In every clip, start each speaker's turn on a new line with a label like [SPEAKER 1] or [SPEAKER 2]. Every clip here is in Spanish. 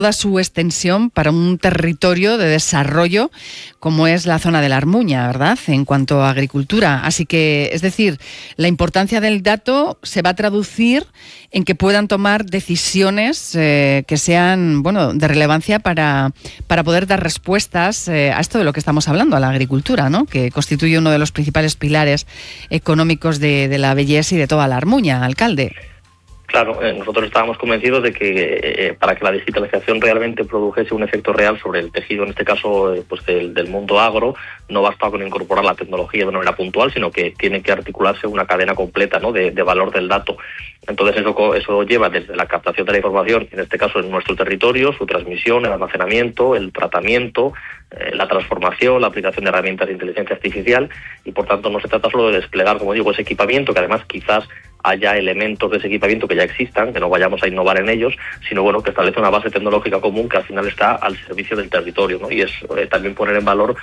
[SPEAKER 1] toda su extensión para un territorio de desarrollo como es la zona de la Armuña, ¿verdad?, en cuanto a agricultura. Así que, es decir, la importancia del dato se va a traducir en que puedan tomar decisiones que sean, bueno, de relevancia para poder dar respuestas a esto de lo que estamos hablando, a la agricultura, ¿no?, que constituye uno de los principales pilares económicos de la Vallès y de toda la Armuña, alcalde.
[SPEAKER 2] Claro, nosotros estábamos convencidos de que para que la digitalización realmente produjese un efecto real sobre el tejido, en este caso pues del mundo agro, no basta con incorporar la tecnología de una manera puntual, sino que tiene que articularse una cadena completa, ¿no?, de valor del dato. Entonces eso lleva desde la captación de la información, en este caso en nuestro territorio, su transmisión, el almacenamiento, el tratamiento, la transformación, la aplicación de herramientas de inteligencia artificial, y por tanto no se trata solo de desplegar, como digo, ese equipamiento, que además quizás haya elementos de ese equipamiento que ya existan, que no vayamos a innovar en ellos, sino bueno, que establece una base tecnológica común que al final está al servicio del territorio, ¿no? Y es también poner en valor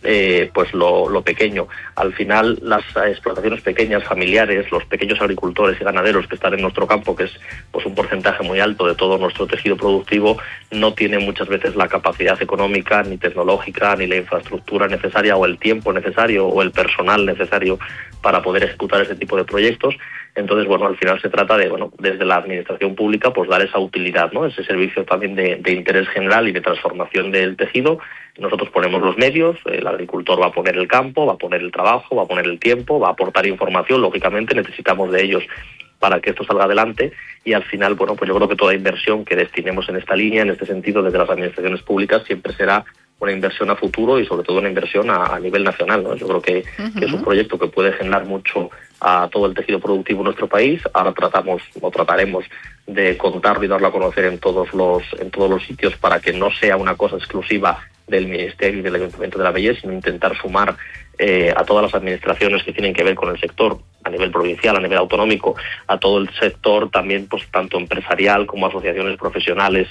[SPEAKER 2] pues lo pequeño. Al final las explotaciones pequeñas, familiares, los pequeños agricultores y ganaderos que están en nuestro campo, que es pues un porcentaje muy alto de todo nuestro tejido productivo, no tienen muchas veces la capacidad económica, ni tecnológica, ni la infraestructura necesaria, o el tiempo necesario, o el personal necesario para poder ejecutar ese tipo de proyectos. Entonces, bueno, al final se trata de, bueno, desde la administración pública, pues dar esa utilidad, ¿no?, ese servicio también de interés general y de transformación del tejido. Nosotros ponemos los medios, el agricultor va a poner el campo, va a poner el trabajo, va a poner el tiempo, va a aportar información, lógicamente necesitamos de ellos para que esto salga adelante, y al final, bueno, pues yo creo que toda inversión que destinemos en esta línea, en este sentido, desde las administraciones públicas, siempre será una inversión a futuro y sobre todo una inversión a nivel nacional, ¿no? Yo creo que es un proyecto que puede generar mucho a todo el tejido productivo en nuestro país. Ahora trataremos de contarlo y darlo a conocer en todos los sitios, para que no sea una cosa exclusiva del Ministerio y del Ayuntamiento de la Vallès, sino intentar sumar a todas las administraciones que tienen que ver con el sector a nivel provincial, a nivel autonómico, a todo el sector también, pues tanto empresarial como asociaciones profesionales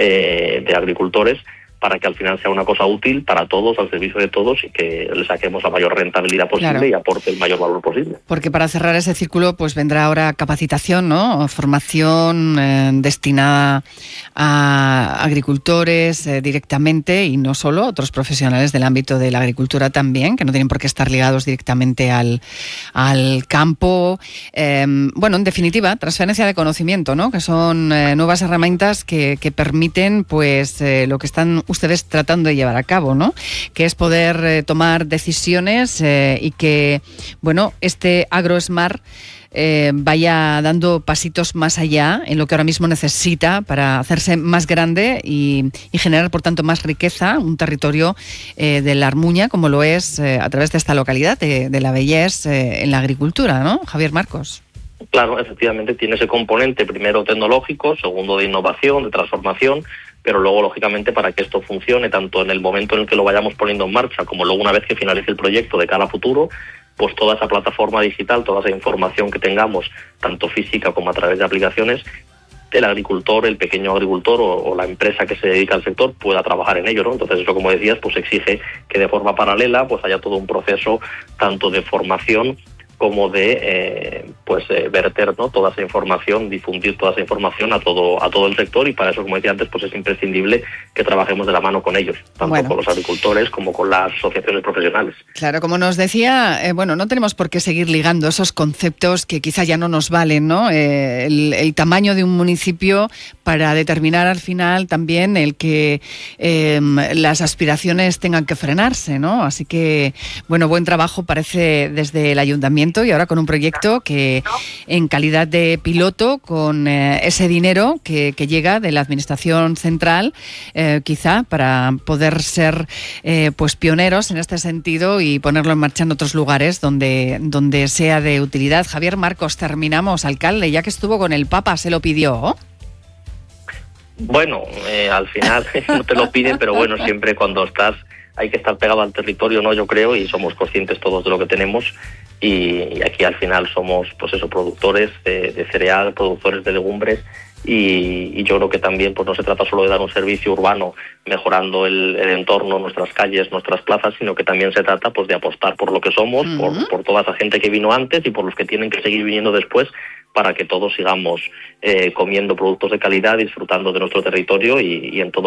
[SPEAKER 2] de agricultores, para que al final sea una cosa útil para todos, al servicio de todos, y que le saquemos la mayor rentabilidad posible, claro, y aporte el mayor valor posible.
[SPEAKER 1] Porque para cerrar ese círculo, pues vendrá ahora capacitación, ¿no?, formación destinada a agricultores directamente, y no solo, otros profesionales del ámbito de la agricultura también, que no tienen por qué estar ligados directamente al campo. Bueno, en definitiva, transferencia de conocimiento, ¿no?, que son nuevas herramientas que permiten, pues, lo que están ustedes tratando de llevar a cabo, ¿no?, que es poder tomar decisiones y que, bueno, este AgroSmart vaya dando pasitos más allá en lo que ahora mismo necesita para hacerse más grande y generar, por tanto, más riqueza, un territorio de la Armuña, como lo es a través de esta localidad de la Vallès, en la agricultura, ¿no?, Javier Marcos.
[SPEAKER 2] Claro, efectivamente tiene ese componente, primero tecnológico, segundo de innovación, de transformación, pero luego, lógicamente, para que esto funcione, tanto en el momento en el que lo vayamos poniendo en marcha, como luego una vez que finalice el proyecto de cara a futuro, pues toda esa plataforma digital, toda esa información que tengamos, tanto física como a través de aplicaciones, el agricultor, el pequeño agricultor o la empresa que se dedica al sector pueda trabajar en ello, ¿no? Entonces eso, como decías, pues exige que de forma paralela pues haya todo un proceso tanto de formación como de verter, ¿no?, toda esa información, difundir toda esa información a todo el sector, y para eso, como decía antes, pues es imprescindible que trabajemos de la mano con ellos, tanto con los agricultores como con las asociaciones profesionales.
[SPEAKER 1] Claro, como nos decía, no tenemos por qué seguir ligando esos conceptos que quizá ya no nos valen, ¿no? El tamaño de un municipio para determinar al final también el que las aspiraciones tengan que frenarse, ¿no? Así que, bueno, buen trabajo parece desde el ayuntamiento, y ahora con un proyecto que en calidad de piloto, con ese dinero que llega de la administración central, quizá para poder ser pues pioneros en este sentido y ponerlo en marcha en otros lugares donde sea de utilidad. Javier Marcos, terminamos, alcalde, ya que estuvo con el Papa, ¿se lo pidió?
[SPEAKER 2] Bueno, al final no te lo piden, pero bueno, siempre cuando estás hay que estar pegado al territorio, ¿no?, yo creo, y somos conscientes todos de lo que tenemos, y aquí al final somos, pues eso, productores de cereal, productores de legumbres, y yo creo que también pues no se trata solo de dar un servicio urbano mejorando el entorno, nuestras calles, nuestras plazas, sino que también se trata pues de apostar por lo que somos, por toda esa gente que vino antes y por los que tienen que seguir viniendo después, para que todos sigamos comiendo productos de calidad, disfrutando de nuestro territorio y en todo